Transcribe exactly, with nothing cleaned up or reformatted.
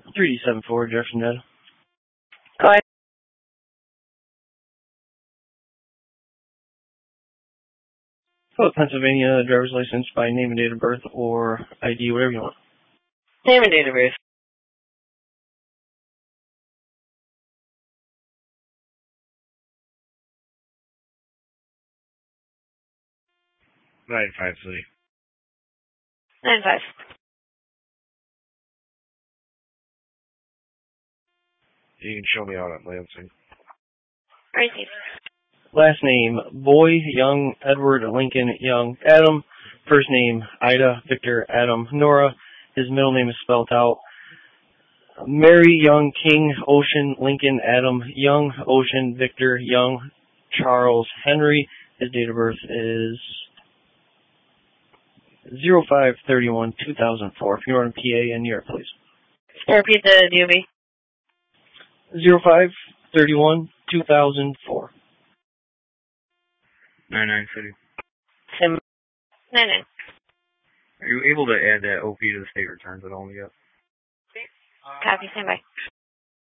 three D seven four, Jefferson Data. Go ahead. Oh, Pennsylvania driver's license by name and date of birth or I D, whatever you want. Name and date of birth. Nine five three. Nine five. You can show me out at Lansing. Received. Last name, Boy, Young, Edward, Lincoln, Young, Adam. First name, Ida, Victor, Adam, Nora. His middle name is spelled out. Mary, Young, King, Ocean, Lincoln, Adam, Young, Ocean, Victor, Young, Charles, Henry. His date of birth is zero five thirty-one two thousand four. If you're on P A and year, please. Repeat the D O B. zero five thirty-one two thousand four. Nine nine city. Sim. Nine nine. Are you able to add that O P to the state returns at all yet? Copy. Stand by.